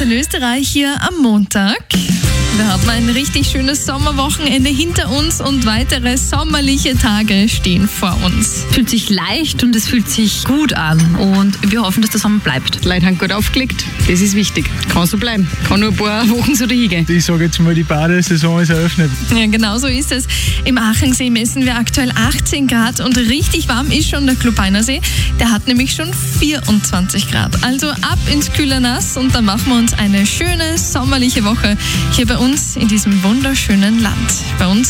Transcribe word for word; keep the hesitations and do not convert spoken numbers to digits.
in Österreich hier am Montag. Wir haben ein richtig schönes Sommerwochenende hinter uns und weitere sommerliche Tage stehen vor uns. Fühlt sich leicht und es fühlt sich gut an und wir hoffen, dass der Sommer bleibt. Die Leute haben gut aufgelegt, das ist wichtig. Kann so bleiben, kann nur ein paar Wochen so hingehen. Ich sage jetzt mal, die Badesaison ist eröffnet. Ja, genau so ist es. Im Achensee messen wir aktuell achtzehn Grad und richtig warm ist schon der Klubbeiner See. Der hat nämlich schon vierundzwanzig Grad. Also ab ins kühle Nass und dann machen wir uns eine schöne sommerliche Woche hier bei uns in diesem wunderschönen Land. Bei uns